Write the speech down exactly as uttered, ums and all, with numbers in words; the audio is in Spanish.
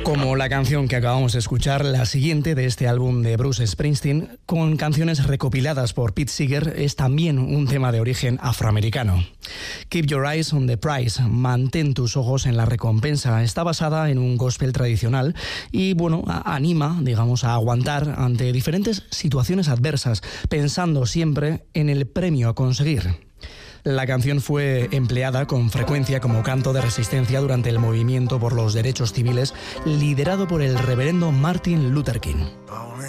Como la canción que acabamos de escuchar, la siguiente de este álbum de Bruce Springsteen, con canciones recopiladas por Pete Seeger, es también un tema de origen afroamericano. Keep Your Eyes on the Prize, mantén tus ojos en la recompensa, está basada en un gospel tradicional y, bueno, anima, digamos, a aguantar ante diferentes situaciones adversas, pensando siempre en el premio a conseguir. La canción fue empleada con frecuencia como canto de resistencia durante el movimiento por los derechos civiles liderado por el reverendo Martin Luther King.